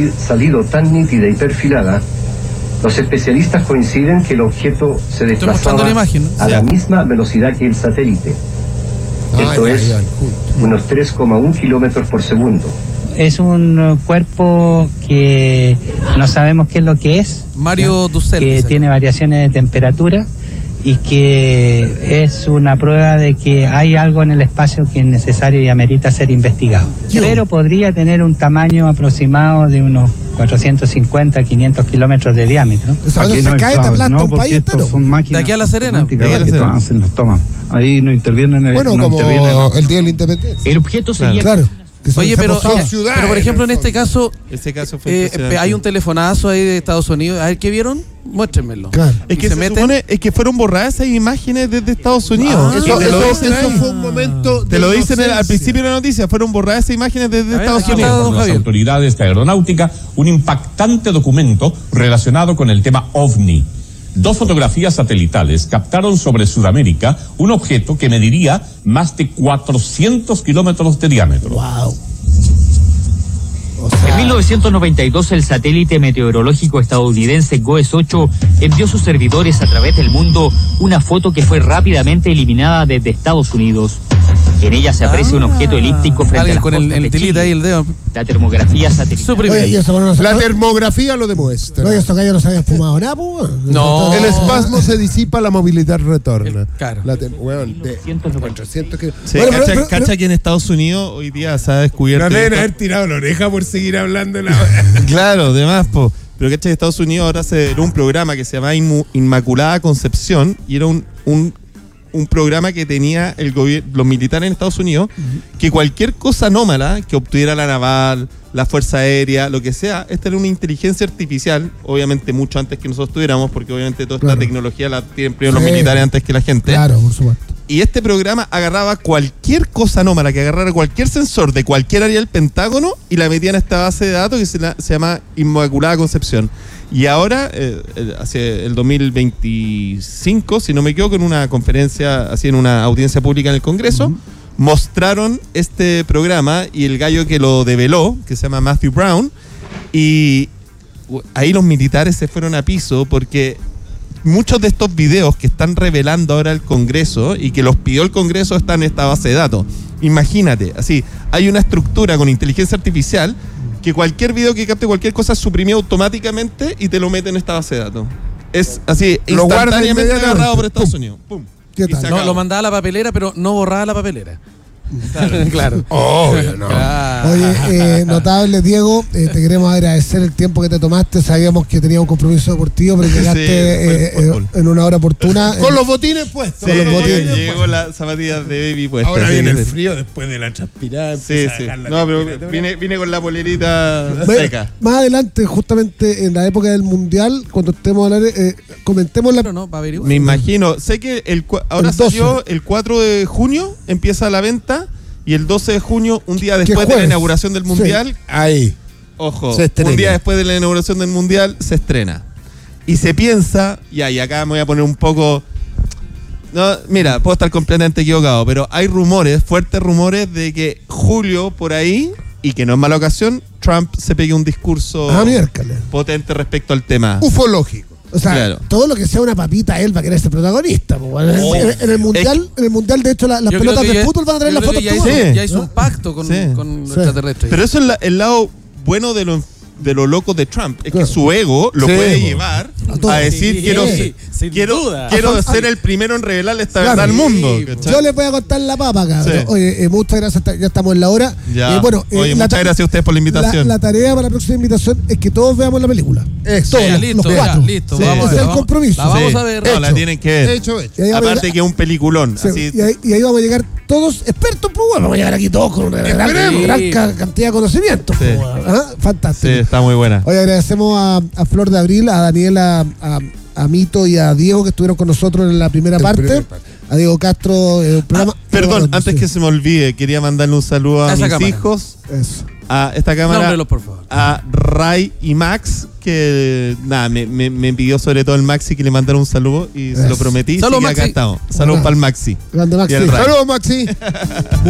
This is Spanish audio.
salido tan nítida y perfilada, los especialistas coinciden que el objeto se desplazaba a la misma velocidad que el satélite. Esto es unos 3,1 kilómetros por segundo. Es un cuerpo que no sabemos qué es lo que es. Mario Dussel. Que tiene variaciones de temperatura y que es una prueba de que hay algo en el espacio que es necesario y amerita ser investigado. Pero podría tener un tamaño aproximado de unos 450, 500 kilómetros de diámetro. Aquí no cae, te aplasta un país entero. De aquí a La Serena. Ahí no intervienen. Bueno, no como intervienen. el Día de la Independencia. El objeto seguía... Claro. Oye, pero por ejemplo, en este caso, fue hay un telefonazo ahí de Estados Unidos. A ver, ¿qué vieron? Muéstrenmelo. Claro. Es que se supone que fueron borradas esas imágenes desde Estados Unidos. Eso fue un momento. Te lo dicen al principio de la noticia. Fueron borradas esas imágenes desde Estados Unidos. Las autoridades de aeronáutica, un impactante documento relacionado con el tema OVNI. 2 fotografías satelitales captaron sobre Sudamérica un objeto que mediría más de 400 kilómetros de diámetro. ¡Wow! En 1992, el satélite meteorológico estadounidense GOES-8 envió sus servidores a través del mundo una foto que fue rápidamente eliminada desde Estados Unidos. En ella se aprecia un objeto elíptico frente a las costas de Chile. Ahí el dedo. La termografía satelital. La termografía lo demuestra. No, estos gallos no se habían fumado nada, pues. No. El espasmo se disipa, la movilidad retorna. Claro. De 400 que... Sí, cacha que en Estados Unidos hoy día se ha descubierto... No deben haber tirado la oreja por seguir hablando. Claro, de más, po. Pero cacha que Estados Unidos ahora era un programa que se llama Inmaculada Concepción y era un programa que tenía los militares en Estados Unidos, que cualquier cosa anómala que obtuviera la naval, la fuerza aérea, lo que sea, esta era una inteligencia artificial, obviamente mucho antes que nosotros tuviéramos, porque obviamente toda esta tecnología la tienen primero los militares antes que la gente. Claro, por supuesto. Y este programa agarraba cualquier cosa anómala, que agarrara cualquier sensor de cualquier área del Pentágono y la metía en esta base de datos que se llama Inmaculada Concepción. Y ahora, hacia el 2025, si no me equivoco, en una conferencia, así en una audiencia pública en el Congreso, mostraron este programa y el gallo que lo develó, que se llama Matthew Brown, y ahí los militares se fueron a piso porque muchos de estos videos que están revelando ahora el Congreso y que los pidió el Congreso están en esta base de datos. Imagínate, así, hay una estructura con inteligencia artificial que cualquier video que capte cualquier cosa es suprimido automáticamente y te lo mete en esta base de datos. Es así, lo instantáneamente agarrado por Estados Unidos. ¡Pum! ¿Qué tal? No, lo mandaba a la papelera, pero no borraba la papelera. Claro. Obvio, no. Oye, notable, Diego, te queremos agradecer el tiempo que te tomaste. Sabíamos que tenías un compromiso deportivo, pero llegaste en una hora oportuna. Con los botines puestos. Sí, con los botines llegó las zapatillas de baby puestas. Ahora viene el frío después de la transpirada. Sí. No, pero vine con la polerita seca. Más adelante, justamente en la época del Mundial, cuando estemos hablando, comentemos la... No, para averiguar. Me imagino. Sé que ahora salió el 4 de junio, empieza la venta. Y el 12 de junio, un día después de la inauguración del Mundial, ahí, ojo, un día después de la inauguración del Mundial, se estrena. Y se piensa, y acá me voy a poner un poco... No, mira, puedo estar completamente equivocado, pero hay fuertes rumores de que julio, por ahí, y que no es mala ocasión, Trump se pegue un discurso potente respecto al tema. Ufológico. O sea, claro, todo lo que sea una papita, él va a querer ser protagonista. En el mundial, de hecho, las pelotas de fútbol van a tener las fotos. Ya hizo un pacto con extraterrestres. Pero eso es el lado bueno de lo loco de Trump, es que su ego lo puede llevar a decir quiero ser el primero en revelarle esta verdad al mundo. Yo les voy a contar la papa, cabrón. Oye, muchas gracias, ya estamos en la hora. Muchas gracias a ustedes por la invitación. La tarea para la próxima invitación es que todos veamos la película. Todos, los 4. Listo, ese es el compromiso. La vamos a ver. No, la tienen que ver. Hecho. Aparte que es un peliculón. Y ahí vamos a llegar todos expertos, pues bueno, vamos a llegar aquí todos con una gran cantidad de conocimientos. Fantástico. Sí, está muy buena. Hoy agradecemos a Flor de Abril, a Daniela, a Mito y a Diego que estuvieron con nosotros en la primera parte. A Diego Castro, el programa. Perdón, antes que se me olvide, quería mandarle un saludo a mis hijos. Eso. A esta cámara. Nómbrelo, por favor. A Ray y Max, que me pidió sobre todo el Maxi que le mandara un saludo y se lo prometí. Saludos, Maxi. Acá estamos. Saludos para el Maxi. Grande Maxi. Saludos, Maxi.